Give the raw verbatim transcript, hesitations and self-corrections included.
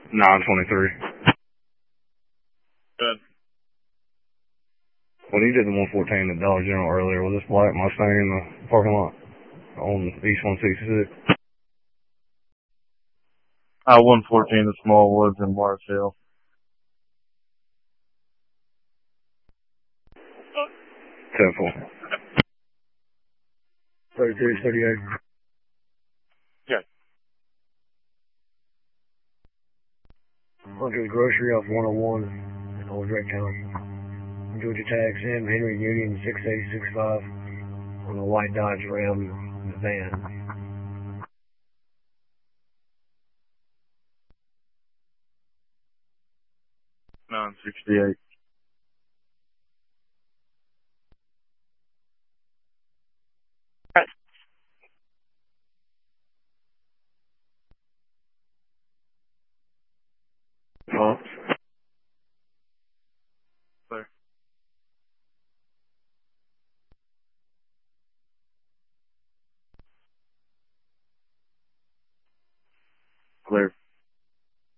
nine twenty-three. Good. When you did the one fourteen at Dollar General earlier, was this black Mustang in the parking lot on East one sixty-six? Uh, one fourteen, the Small Woods in Mars Hill. ten four. thirty-three, thirty-eight. Okay. Went to the grocery off one oh one in Old Drake Town. Georgia tags in Henry Union six eight six five on a white Dodge Ram van. nine sixty-eight.